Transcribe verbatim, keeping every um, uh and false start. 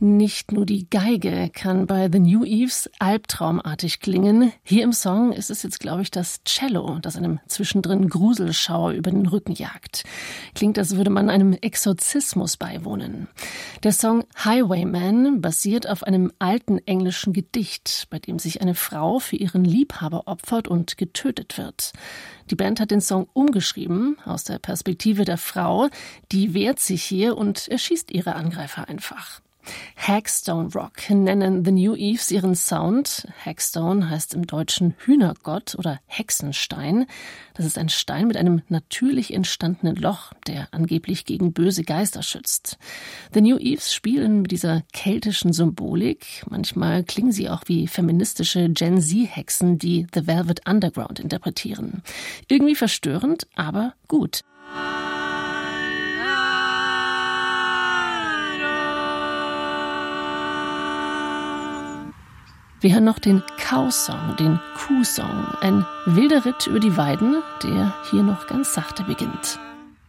Nicht nur die Geige kann bei The New Eves albtraumartig klingen. Hier im Song ist es jetzt, glaube ich, das Cello, das einem zwischendrin Gruselschauer über den Rücken jagt. Klingt, als würde man einem Exorzismus beiwohnen. Der Song Highwayman basiert auf einem alten englischen Gedicht, bei dem sich eine Frau für ihren Liebhaber opfert und getötet wird. Die Band hat den Song umgeschrieben aus der Perspektive der Frau. Die wehrt sich hier und erschießt ihre Angreifer einfach. Hagstone Rock nennen The New Eves ihren Sound. Hagstone heißt im Deutschen Hühnergott oder Hexenstein. Das ist ein Stein mit einem natürlich entstandenen Loch, der angeblich gegen böse Geister schützt. The New Eves spielen mit dieser keltischen Symbolik. Manchmal klingen sie auch wie feministische Gen-Z-Hexen, die The Velvet Underground interpretieren. Irgendwie verstörend, aber gut. Wir hören noch den Cow-Song, den Kuh-Song, ein wilder Ritt über die Weiden, der hier noch ganz sachte beginnt.